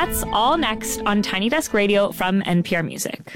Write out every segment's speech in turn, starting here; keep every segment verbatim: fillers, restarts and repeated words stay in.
That's all next on Tiny Desk Radio from N P R Music.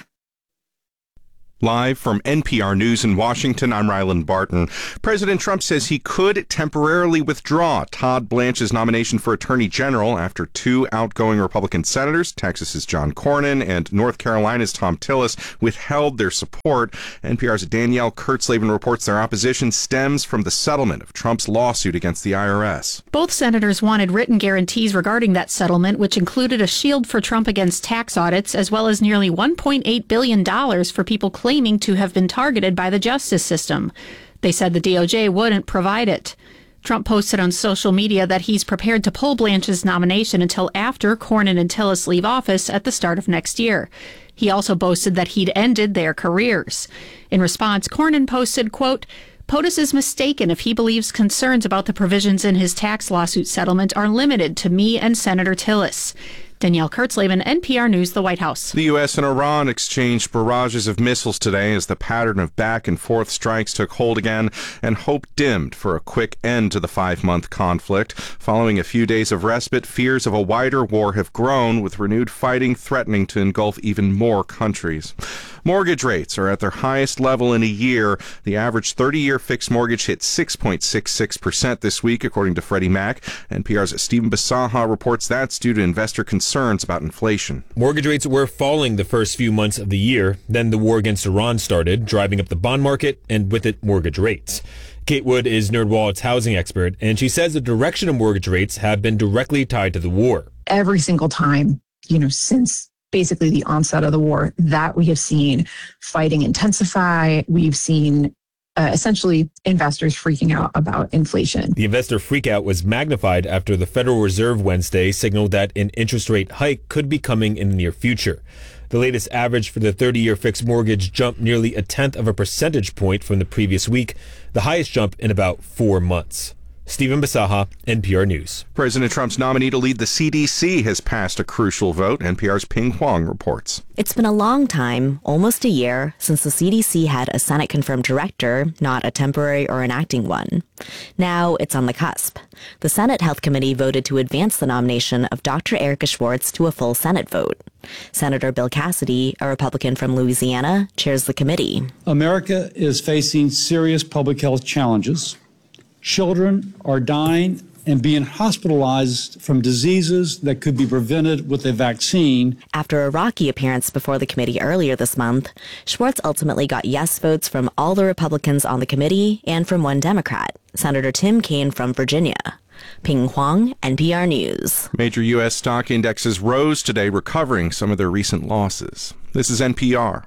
Live from N P R News in Washington, I'm Ryland Barton. President Trump says he could temporarily withdraw Todd Blanche's nomination for Attorney General after two outgoing Republican senators, Texas's John Cornyn and North Carolina's Thom Tillis, withheld their support. N P R's Danielle Kurtzleben reports their opposition stems from the settlement of Trump's lawsuit against the I R S. Both senators wanted written guarantees regarding that settlement, which included a shield for Trump against tax audits, as well as nearly one point eight billion dollars for people claiming to have been targeted by the justice system. They said the D O J wouldn't provide it. Trump posted on social media that he's prepared to pull Blanche's nomination until after Cornyn and Tillis leave office at the start of next year. He also boasted that he'd ended their careers. In response, Cornyn posted, quote, POTUS is mistaken if he believes concerns about the provisions in his tax lawsuit settlement are limited to me and Senator Tillis. Danielle Kurtzleben, N P R News, the White House. The U S and Iran exchanged barrages of missiles today as the pattern of back-and-forth strikes took hold again, and hope dimmed for a quick end to the five-month conflict. Following a few days of respite, fears of a wider war have grown, with renewed fighting threatening to engulf even more countries. Mortgage rates are at their highest level in a year. The average thirty-year fixed mortgage hit six point six six percent this week, according to Freddie Mac. N P R's Stephen Bisaha reports that's due to investor concerns about inflation. Mortgage rates were falling the first few months of the year. Then the war against Iran started, driving up the bond market and with it mortgage rates. Kate Wood is NerdWallet's housing expert, and she says the direction of mortgage rates have been directly tied to the war. Every single time, you know, since basically the onset of the war, that we have seen fighting intensify. We've seen uh, essentially investors freaking out about inflation. The investor freakout was magnified after the Federal Reserve Wednesday signaled that an interest rate hike could be coming in the near future. The latest average for the thirty-year fixed mortgage jumped nearly a tenth of a percentage point from the previous week, the highest jump in about four months. Stephen Bisaha, N P R News. President Trump's nominee to lead the C D C has passed a crucial vote. N P R's Ping Huang reports. It's been a long time, almost a year, since the C D C had a Senate-confirmed director, not a temporary or an acting one. Now it's on the cusp. The Senate Health Committee voted to advance the nomination of Doctor Erica Schwartz to a full Senate vote. Senator Bill Cassidy, a Republican from Louisiana, chairs the committee. America is facing serious public health challenges. Children are dying and being hospitalized from diseases that could be prevented with a vaccine. After a rocky appearance before the committee earlier this month, Schwartz ultimately got yes votes from all the Republicans on the committee and from one Democrat, Senator Tim Kaine from Virginia. Ping Huang, N P R News. Major U S stock indexes rose today, recovering some of their recent losses. This is N P R.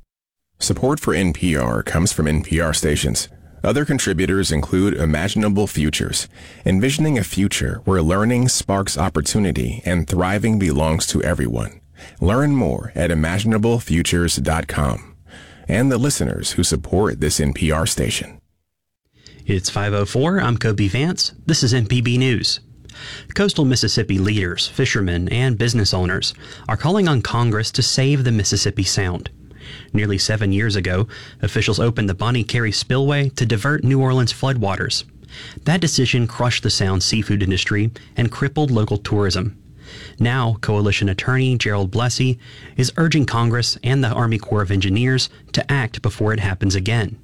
Support for N P R comes from N P R stations. Other contributors include Imaginable Futures, envisioning a future where learning sparks opportunity and thriving belongs to everyone. Learn more at imaginable futures dot com. And the listeners who support this N P R station. It's five oh four. I'm Kobe Vance. This is M P B News. Coastal Mississippi leaders, fishermen, and business owners are calling on Congress to save the Mississippi Sound. Nearly seven years ago, officials opened the Bonnie Carey Spillway to divert New Orleans floodwaters. That decision crushed the Sound's seafood industry and crippled local tourism. Now, coalition attorney Gerald Blessey is urging Congress and the Army Corps of Engineers to act before it happens again.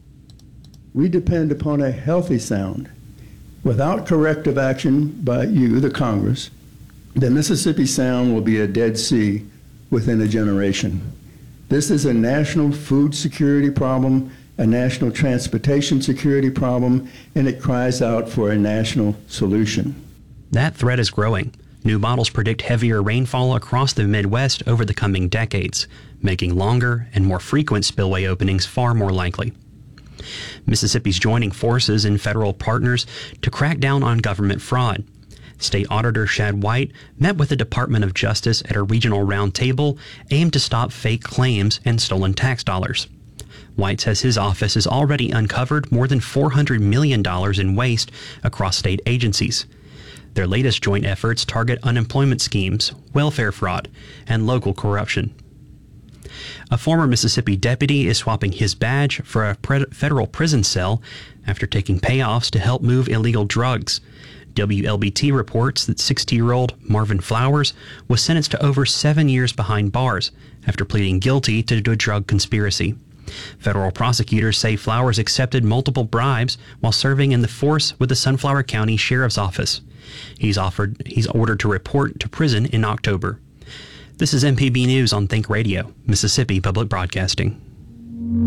We depend upon a healthy Sound. Without corrective action by you, the Congress, the Mississippi Sound will be a Dead Sea within a generation. This is a national food security problem, a national transportation security problem, and it cries out for a national solution. That threat is growing. New models predict heavier rainfall across the Midwest over the coming decades, making longer and more frequent spillway openings far more likely. Mississippi's joining forces and federal partners to crack down on government fraud. State Auditor Shad White met with the Department of Justice at a regional roundtable aimed to stop fake claims and stolen tax dollars. White says his office has already uncovered more than four hundred million dollars in waste across state agencies. Their latest joint efforts target unemployment schemes, welfare fraud, and local corruption. A former Mississippi deputy is swapping his badge for a pre- federal prison cell after taking payoffs to help move illegal drugs. W L B T reports that sixty-year-old Marvin Flowers was sentenced to over seven years behind bars after pleading guilty to a drug conspiracy. Federal prosecutors say Flowers accepted multiple bribes while serving in the force with the Sunflower County Sheriff's Office. He's offered he's ordered to report to prison in October. This is M P B News on Think Radio, Mississippi Public Broadcasting.